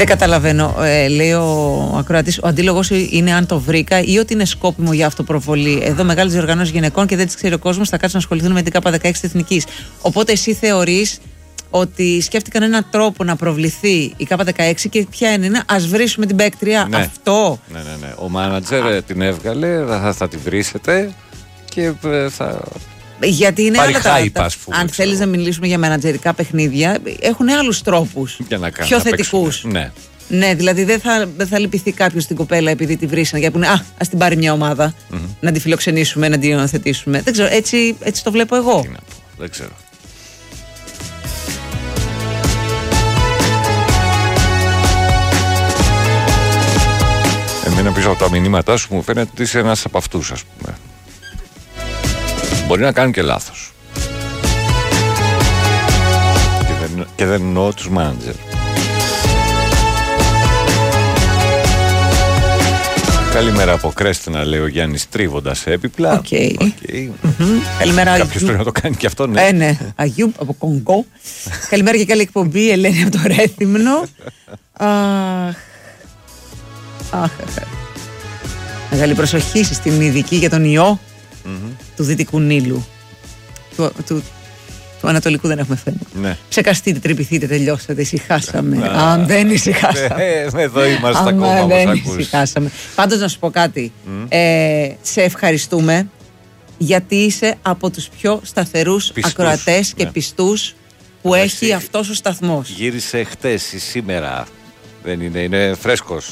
Δεν καταλαβαίνω, λέει ο ακροατής, ο αντίλογος είναι αν το βρήκα ή ότι είναι σκόπιμο για αυτοπροβολή. Εδώ μεγάλες διοργανώσεις γυναικών και δεν τις ξέρει ο κόσμος, θα κάτσουν να ασχοληθούν με την K16 της Εθνικής. Οπότε εσύ θεωρείς ότι σκέφτηκαν έναν τρόπο να προβληθεί η K16 και ποια είναι, ας βρίσουμε την παίκτρια. Ναι. Αυτό. Ναι. Ο μάνατζερ την έβγαλε, θα την βρίσετε και θα. Γιατί είναι πάρει άλλα hype, ας πούμε, αν θέλεις να μιλήσουμε για μανατζερικά παιχνίδια, έχουν άλλους τρόπους πιο θετικούς. Ναι, δηλαδή δεν θα λυπηθεί κάποιος στην κοπέλα επειδή τη βρίσανε για να πούνε ας την πάρει μια ομάδα, να τη φιλοξενήσουμε, να την υιοθετήσουμε. Δεν ξέρω, έτσι το βλέπω εγώ. Τι να πω, δεν ξέρω. Εμένα πίσω από τα μηνύματά σου μου φαίνεται ότι είσαι ένας από αυτούς, ας πούμε. Μπορεί να κάνουν και λάθος. Και δεν εννοώ τους μάνατζερ. Καλημέρα από Κρέστινα, λέει ο Γιάννης, τρίβοντας έπιπλα. Καλημέρα. Κάποιος πρέπει να το κάνει και αυτό, ναι. Ναι. Αγιού από Κονγκό. Καλημέρα και καλή εκπομπή, Ελένη από το Ρέθυμνο. Μεγάλη προσοχή στην ειδική για τον ιό του Δυτικού Νείλου. Του Ανατολικού δεν έχουμε θέμα. Ναι. Ψεκαστείτε, τρυπηθείτε, τελειώσατε, ησυχάσαμε. Αν δεν ησυχάσαμε. Εδώ είμαστε ακόμα. Αν δεν ησυχάσαμε. Πάντως να σου πω κάτι. Σε ευχαριστούμε γιατί είσαι από τους πιο σταθερούς ακροατές και πιστούς που έχει αυτός ο σταθμός. Γύρισε χτες ή σήμερα. Δεν είναι φρέσκος.